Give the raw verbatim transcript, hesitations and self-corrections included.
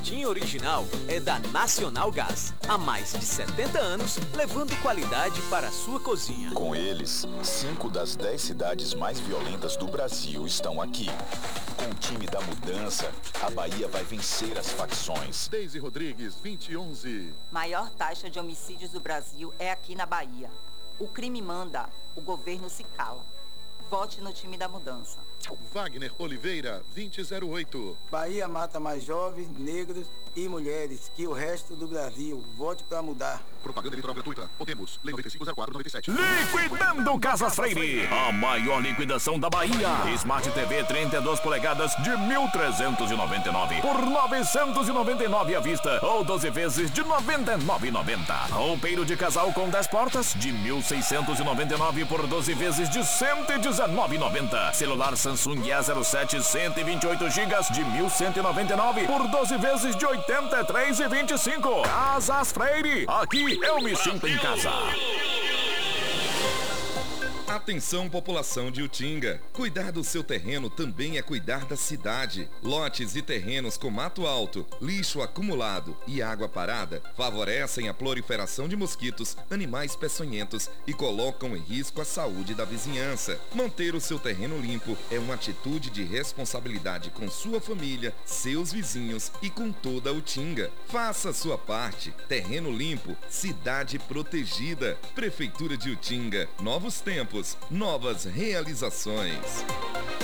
geladinho original é da Nacional Gás. Há mais de setenta anos, levando qualidade para a sua cozinha. Com eles, cinco das dez cidades mais violentas do Brasil estão aqui. Com o time da mudança, a Bahia vai vencer as facções. Deise Rodrigues, vinte e onze. Maior taxa de homicídios do Brasil é aqui na Bahia. O crime manda, o governo se cala. Vote no time da mudança. Wagner Oliveira, vinte e zero oito. Bahia mata mais jovens, negros e mulheres que o resto do Brasil. Vote para mudar. Propaganda eleitoral gratuita. Podemos. Lei noventa e cinco zero quatro noventa e sete. Liquidando Casas Freire. A maior liquidação da Bahia. Smart T V trinta e duas polegadas de mil trezentos e noventa e nove por novecentos e noventa e nove à vista ou doze vezes de noventa e nove reais e noventa centavos. Roupeiro de casal com dez portas de mil seiscentos e noventa e nove por doze vezes de cento e dezenove reais e noventa centavos. Celular Samsung A zero sete cento e vinte e oito gigas de mil cento e noventa e nove por doze vezes de oitenta e três reais e vinte e cinco centavos. Casas Freire. Aqui eu me sinto em casa. Atenção, população de Utinga. Cuidar do seu terreno também é cuidar da cidade. Lotes e terrenos com mato alto, lixo acumulado e água parada favorecem a proliferação de mosquitos, animais peçonhentos e colocam em risco a saúde da vizinhança. Manter o seu terreno limpo é uma atitude de responsabilidade com sua família, seus vizinhos e com toda a Utinga. Faça a sua parte. Terreno limpo, cidade protegida. Prefeitura de Utinga. Novos tempos. Novas realizações.